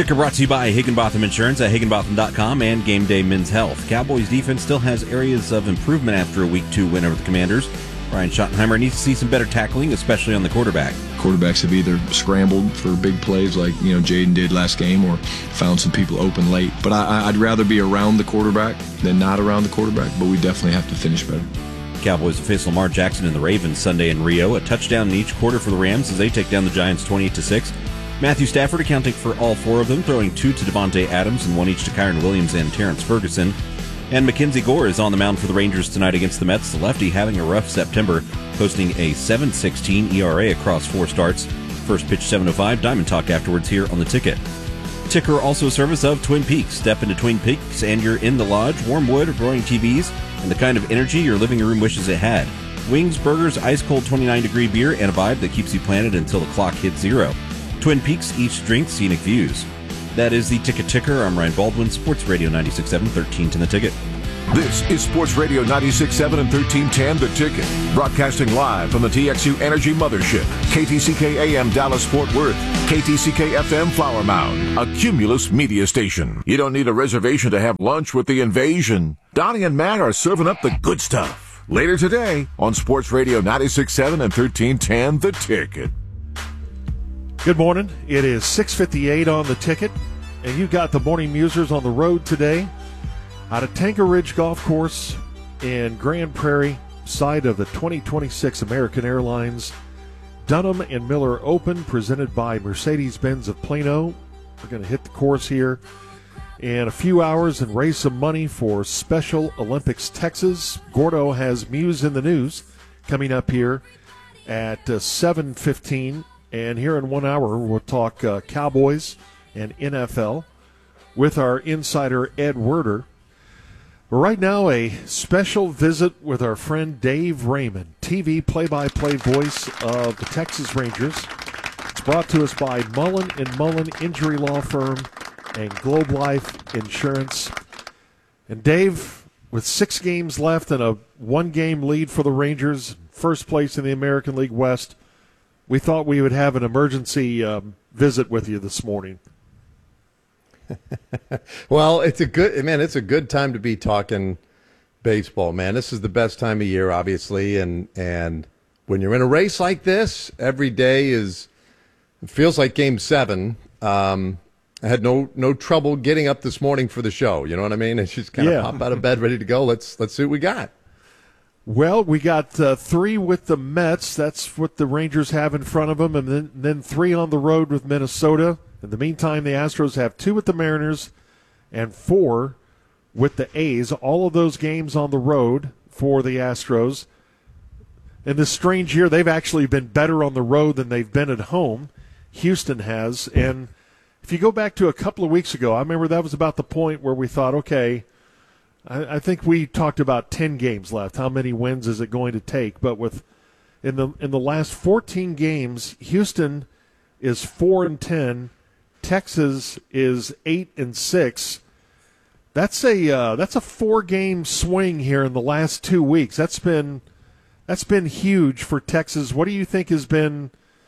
Ticker brought to you by Higginbotham Insurance at Higginbotham.com and Game Day Men's Health. Cowboys defense still has areas of improvement after a Week 2 win over the Commanders. Ryan Schottenheimer needs to see some better tackling, especially on the quarterback. Quarterbacks have either scrambled for big plays like Jaden did last game, or found some people open late. But I'd rather be around the quarterback than not around the quarterback, but we definitely have to finish better. Cowboys will face Lamar Jackson and the Ravens Sunday in Rio. A touchdown in each quarter for the Rams as they take down the Giants 28-6. Matthew Stafford accounting for all four of them, throwing 2 to Devontae Adams and 1 each to Kyren Williams and Terrence Ferguson. And Mackenzie Gore is on the mound for the Rangers tonight against the Mets. The lefty having a rough September, posting a 7.16 ERA across 4 starts. First pitch 7:05. Diamond Talk afterwards here on the Ticket. Ticker also a service of Twin Peaks. Step into Twin Peaks and you're in the lodge. Warm wood, roaring TVs, and the kind of energy your living room wishes it had. Wings, burgers, ice-cold 29-degree beer, and a vibe that keeps you planted until the clock hits 0. Twin Peaks, each drink, scenic views. That is the Ticker. I'm Ryan Baldwin, Sports Radio 96.7, 1310 The Ticket. This is Sports Radio 96.7 and 1310 The Ticket. Broadcasting live from the TXU Energy Mothership. KTCK AM Dallas Fort Worth. KTCK FM Flower Mound. A Cumulus media station. You don't need a reservation to have lunch with the invasion. Donnie and Matt are serving up the good stuff. Later today on Sports Radio 96.7 and 1310 The Ticket. Good morning. It is 6:58 on the Ticket, and you've got the Morning Musers on the road today out of Tanker Ridge Golf Course in Grand Prairie, site of the 2026 American Airlines Dunham and Miller Open, presented by Mercedes-Benz of Plano. We're going to hit the course here in a few hours and raise some money for Special Olympics Texas. Gordo has Muse in the News coming up here at 7:15. And here in 1 hour, we'll talk Cowboys and NFL with our insider, Ed Werder. But right now, a special visit with our friend Dave Raymond, TV play-by-play voice of the Texas Rangers. It's brought to us by Mullen & Mullen Injury Law Firm and Globe Life Insurance. And Dave, with 6 games left and a 1-game lead for the Rangers, first place in the American League West, we thought we would have an emergency visit with you this morning. Well, it's a good time to be talking baseball, man. This is the best time of year, obviously, and when you're in a race like this, every day it feels like Game 7. I had no trouble getting up this morning for the show. You know what I mean? It's just kind of pop out of bed, ready to go. Let's see what we got. Well, we got 3 with the Mets. That's what the Rangers have in front of them, and then 3 on the road with Minnesota. In the meantime, the Astros have 2 with the Mariners and 4 with the A's. All of those games on the road for the Astros. In this strange year, they've actually been better on the road than they've been at home. Houston has. And if you go back to a couple of weeks ago, I remember that was about the point where we thought, okay, I think we talked about 10 games left. How many wins is it going to take? But in the last 14 games, Houston is 4-10. Texas is 8-6. That's a 4-game swing here in the last 2 weeks. That's been huge for Texas. What do you think has been?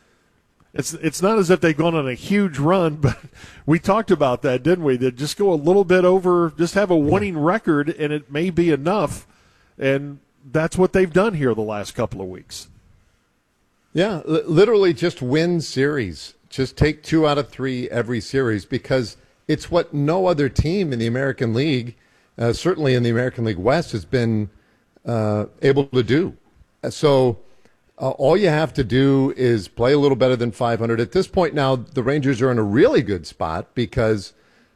It's not as if they've gone on a huge run, but we talked about that, didn't we? That just go a little bit over, just have a winning record, and it may be enough. And that's what they've done here the last couple of weeks. Yeah, literally just win series. Just take 2 out of 3 every series, because it's what no other team in the American League, certainly in the American League West, has been able to do. So all you have to do is play a little better than 500. At this point now, the Rangers are in a really good spot because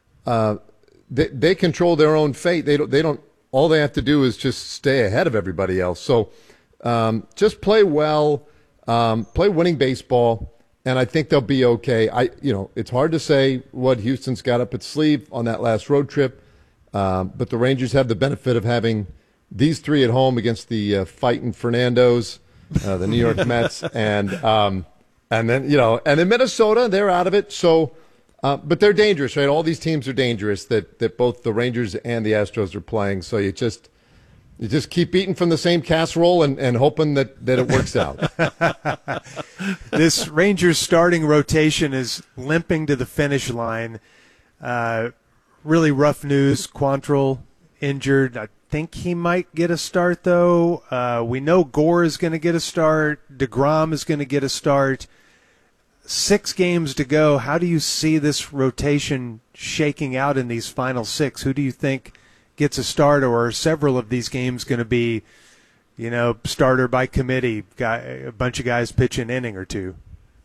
they control their own fate. They don't. All they have to do is just stay ahead of everybody else. So just play well, play winning baseball, and I think they'll be okay. It's hard to say what Houston's got up its sleeve on that last road trip, but the Rangers have the benefit of having these 3 at home against the fighting Fernandos. The New York Mets, and then Minnesota, they're out of it. So, but they're dangerous, right? All these teams are dangerous. That both the Rangers and the Astros are playing. So you just keep eating from the same casserole and hoping that it works out. This Rangers starting rotation is limping to the finish line. Really rough news. Quantrill injured. I think he might get a start, though. We know Gore is going to get a start. DeGrom is going to get a start. 6 games to go. How do you see this rotation shaking out in these final 6? Who do you think gets a start, or are several of these games going to be, starter by committee, a bunch of guys pitch an inning or two?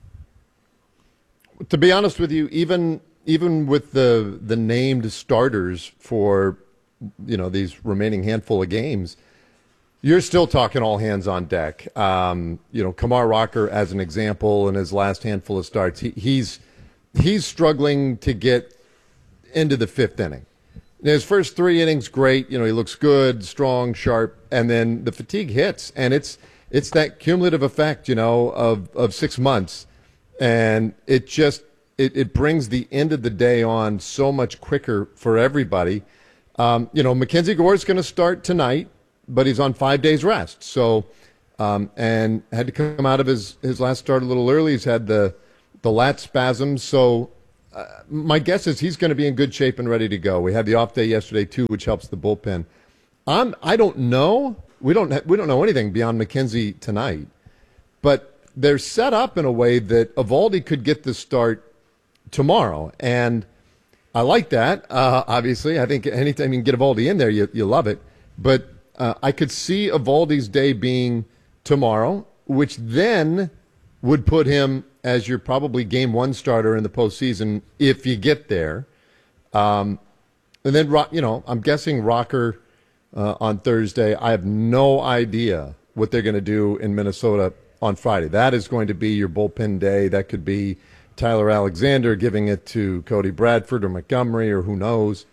To be honest with you, even with the named starters for these remaining handful of games, you're still talking all hands on deck. Kumar Rocker, as an example, in his last handful of starts, he's struggling to get into the 5th inning. In his first 3 innings, great. He looks good, strong, sharp, and then the fatigue hits, and it's that cumulative effect, of 6 months, and it brings the end of the day on so much quicker for everybody. Mackenzie Gore is going to start tonight, but he's on 5 days rest. So, and had to come out of his last start a little early. He's had the lat spasms. So, my guess is he's going to be in good shape and ready to go. We had the off day yesterday too, which helps the bullpen. I don't know. We don't know anything beyond Mackenzie tonight, but they're set up in a way that Eovaldi could get the start tomorrow, and I like that. Obviously, I think anytime you can get Eovaldi in there, you love it. But I could see Eovaldi's day being tomorrow, which then would put him as your probably game 1 starter in the postseason if you get there. And then, I'm guessing Rocker on Thursday. I have no idea what they're going to do in Minnesota on Friday. That is going to be your bullpen day. That could be Tyler Alexander giving it to Cody Bradford or Montgomery or who knows.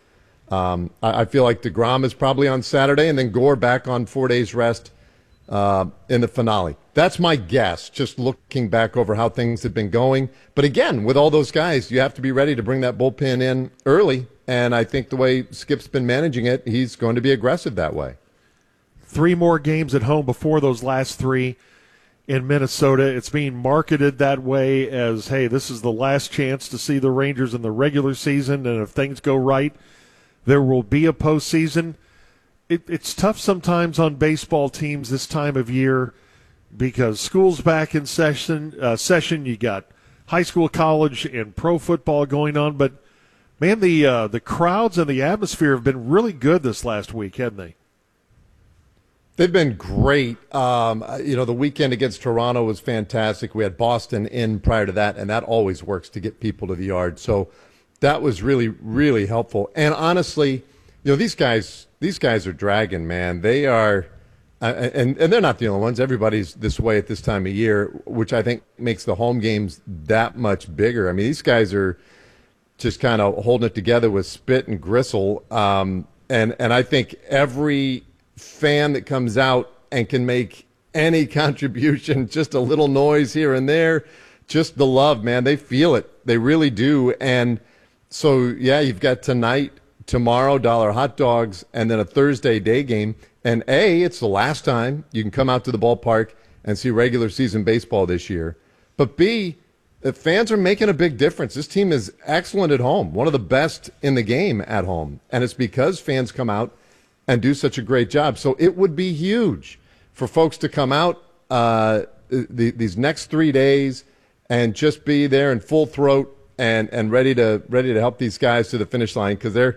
I feel like DeGrom is probably on Saturday, and then Gore back on 4 days rest in the finale. That's my guess, just looking back over how things have been going. But again, with all those guys, you have to be ready to bring that bullpen in early, and I think the way Skip's been managing it, he's going to be aggressive that way. 3 more games at home before those last 3 in Minnesota. It's being marketed that way as, hey, this is the last chance to see the Rangers in the regular season, and if things go right, there will be a postseason. It's tough sometimes on baseball teams this time of year because school's back in session. You got high school, college, and pro football going on. But, man, the crowds and the atmosphere have been really good this last week, haven't they? They've been great. The weekend against Toronto was fantastic. We had Boston in prior to that, and that always works to get people to the yard. So that was really, really helpful. And honestly, these guys are dragging, man. They are, and they're not the only ones. Everybody's this way at this time of year, which I think makes the home games that much bigger. I mean, these guys are just kind of holding it together with spit and gristle. And I think every fan that comes out and can make any contribution, just a little noise here and there, just the love, man. They feel it. They really do. And so, yeah, you've got tonight, tomorrow, $1 hot dogs, and then a Thursday day game. And A, it's the last time you can come out to the ballpark and see regular season baseball this year. But B, the fans are making a big difference. This team is excellent at home, one of the best in the game at home. And it's because fans come out and do such a great job. So it would be huge for folks to come out these next 3 days and just be there in full throat and ready to help these guys to the finish line, because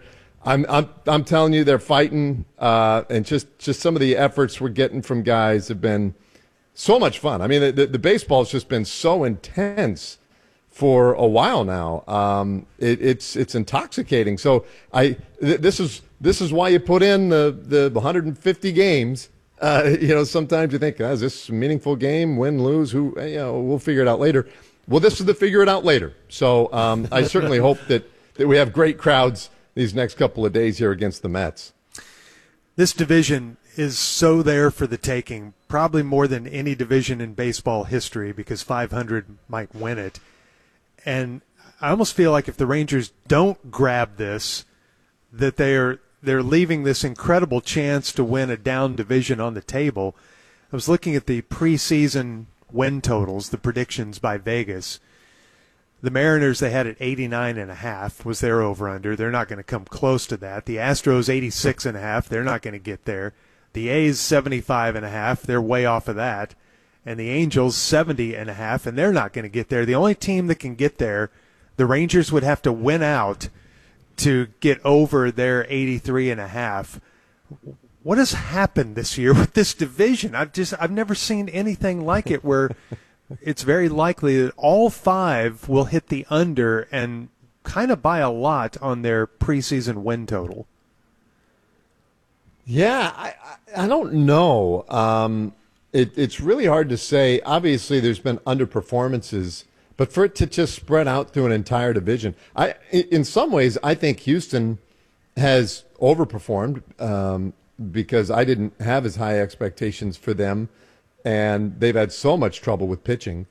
I'm telling you, they're fighting, and just some of the efforts we're getting from guys have been so much fun. I mean, the baseball has just been so intense for a while now. It's intoxicating. So this is why you put in the 150 games. Sometimes you think, is this a meaningful game? Win, lose? We'll figure it out later. Well, this is the figure it out later. So I certainly hope that we have great crowds these next couple of days here against the Mets. This division is so there for the taking, probably more than any division in baseball history, because 500 might win it. And I almost feel like if the Rangers don't grab this, that they're leaving this incredible chance to win a down division on the table. I was looking at the preseason win totals, the predictions by Vegas. The Mariners, they had it 89.5 was their over-under. They're not going to come close to that. The Astros, 86.5. They're not going to get there. The A's, 75.5. They're way off of that. And the Angels, 70.5, and they're not going to get there. The only team that can get there, the Rangers would have to win out to get over their 83.5. What has happened this year with this division? I've never seen anything like it where it's very likely that all 5 will hit the under and kind of by a lot on their preseason win total. Yeah, I don't know. It's really hard to say. Obviously, there's been underperformances, but for it to just spread out through an entire division, in some ways, I think Houston has overperformed because I didn't have as high expectations for them, and they've had so much trouble with pitching.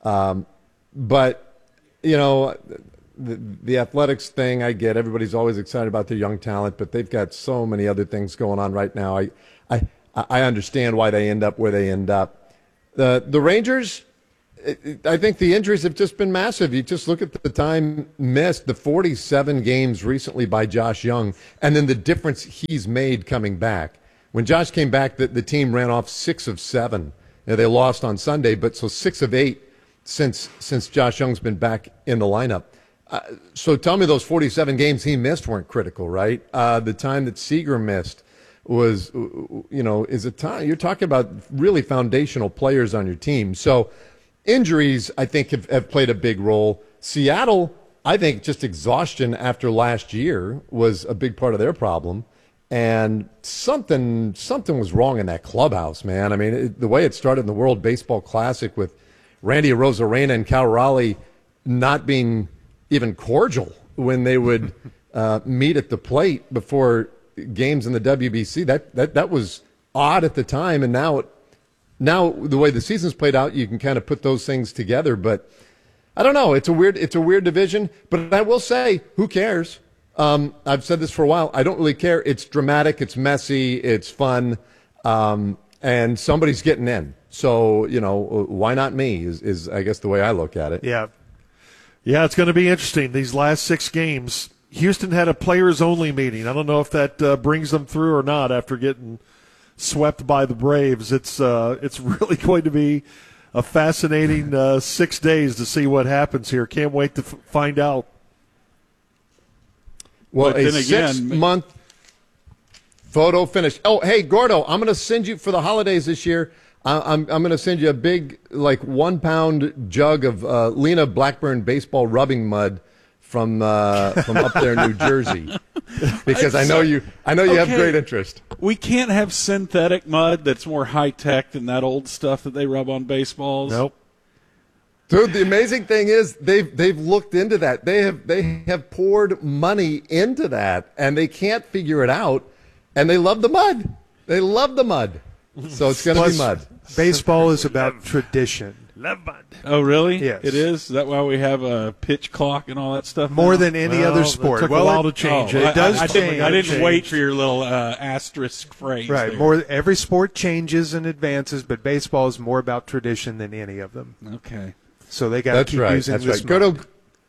But, you know, the athletics thing, I get. Everybody's always excited about their young talent, but they've got so many other things going on right now. I understand why they end up where they end up. The Rangers, I think the injuries have just been massive. You just look at the time missed, the 47 games recently by Josh Young, and then the difference he's made coming back. When Josh came back, the team ran off 6 of 7. You know, they lost on Sunday, but so 6 of 8 since Josh Young's been back in the lineup. So tell me those 47 games he missed weren't critical, right? The time that Seager missed was, is a time. You're talking about really foundational players on your team. So injuries, I think, have played a big role. Seattle, I think just exhaustion after last year was a big part of their problem. And something was wrong in that clubhouse, man. I mean, the way it started in the World Baseball Classic with Randy Arozarena and Cal Raleigh not being even cordial when they would meet at the plate before games in the WBC. That was odd at the time, and now the way the season's played out, you can kind of put those things together. But I don't know. It's a weird division. But I will say, who cares? I've said this for a while. I don't really care. It's dramatic. It's messy. It's fun. And somebody's getting in. So, why not me is I guess the way I look at it. Yeah. Yeah, it's going to be interesting. These last 6 games, Houston had a players-only meeting. I don't know if that brings them through or not after getting swept by the Braves. It's really going to be a fascinating 6 days to see what happens here. Can't wait to find out. Well, a 6-month photo finish. Oh, hey, Gordo, I'm going to send you for the holidays this year. I'm going to send you a big, 1-pound jug of Lena Blackburn baseball rubbing mud from up there in New Jersey, because I know you have great interest. We can't have synthetic mud that's more high tech than that old stuff that they rub on baseballs. Nope. Dude, the amazing thing is they've looked into that. They have poured money into that, and they can't figure it out. And they love the mud. They love the mud. So it's going to be mud. Baseball is about tradition. Love mud. Oh, really? Yes. It is? Is that why we have a pitch clock and all that stuff More now? than any other sport. It took a while to change it. It does change. I didn't wait for your little asterisk phrase. Right. There. Every sport changes and advances, but baseball is more about tradition than any of them. Okay. So they got to keep using this mud.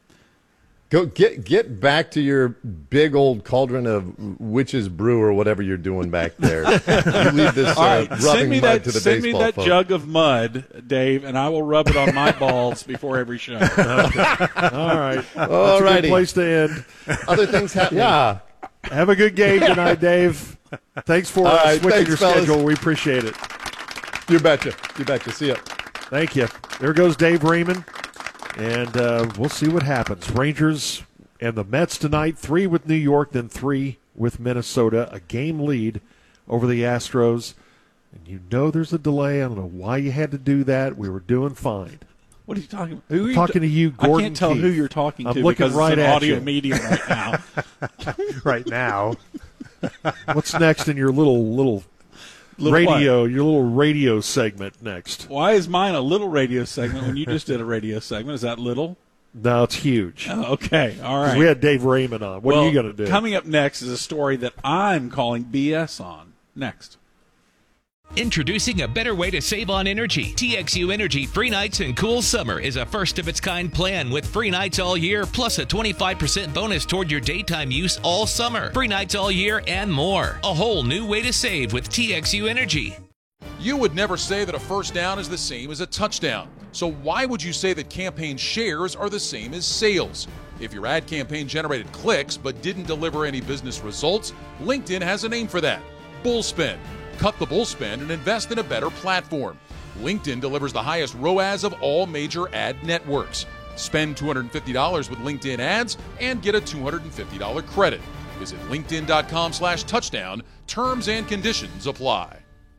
Go get back to your big old cauldron of witch's brew or whatever you're doing back there. You leave this rubbing mud to the send baseball me that folk. jug of mud, Dave, and I will rub it on my balls before every show. Okay. All right. All That's a righty. good place to end. Other things happen. Yeah. Have a good game tonight, Dave. Thanks for switching your schedule. We appreciate it. You betcha. See ya. Thank you. There goes Dave Raymond. And we'll see what happens. Rangers and the Mets tonight, 3 with New York, then 3 with Minnesota. A game lead over the Astros. And there's a delay. I don't know why you had to do that. We were doing fine. What are you talking about? Who are you talking to you, Gordon I can't tell Keith. who you're talking I'm to looking because right it's an at audio you. medium right now. Right now. What's next in your little radio, your little radio segment next? Why is mine a little radio segment when you just did a radio segment? Is that little? No, it's huge. Oh, okay, all right. We had Dave Raymond on. What are you going to do? Coming up next is a story that I'm calling BS on. Next. Introducing a better way to save on energy. TXU Energy Free Nights and Cool Summer is a first-of-its-kind plan with free nights all year, plus a 25% bonus toward your daytime use all summer. Free nights all year and more. A whole new way to save with TXU Energy. You would never say that a first down is the same as a touchdown. So why would you say that campaign shares are the same as sales? If your ad campaign generated clicks but didn't deliver any business results, LinkedIn has a name for that: bullspend. Cut the bullspend and invest in a better platform. LinkedIn delivers the highest ROAS of all major ad networks. Spend $250 with LinkedIn ads and get a $250 credit. Visit linkedin.com/touchdown. Terms and conditions apply.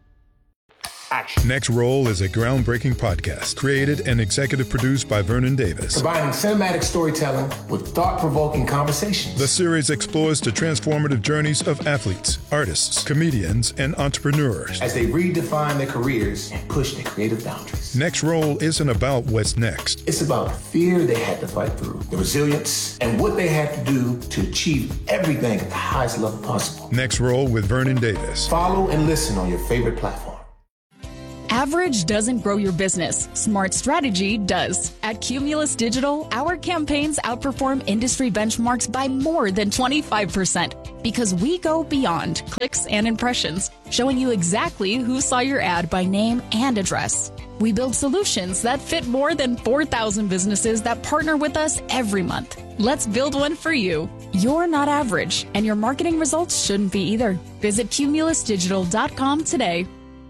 Next Roll is a groundbreaking podcast created and executive produced by Vernon Davis. Combining cinematic storytelling with thought-provoking conversations. The series explores the transformative journeys of athletes, artists, comedians, and entrepreneurs as they redefine their careers and push their creative boundaries. Next Roll isn't about what's next. It's about the fear they had to fight through, the resilience, and what they had to do to achieve everything at the highest level possible. Next Roll with Vernon Davis. Follow and listen on your favorite platform. Average doesn't grow your business. Smart strategy does. At Cumulus Digital, our campaigns outperform industry benchmarks by more than 25% because we go beyond clicks and impressions, showing you exactly who saw your ad by name and address. We build solutions that fit more than 4,000 businesses that partner with us every month. Let's build one for you. You're not average, and your marketing results shouldn't be either. Visit cumulusdigital.com today.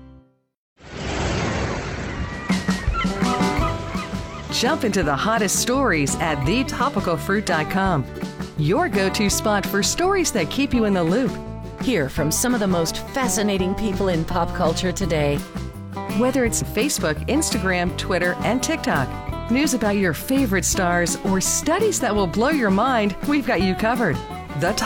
Jump into the hottest stories at thetopicalfruit.com. Your go-to spot for stories that keep you in the loop. Hear from some of the most fascinating people in pop culture today. Whether it's Facebook, Instagram, Twitter, and TikTok, news about your favorite stars, or studies that will blow your mind, we've got you covered. The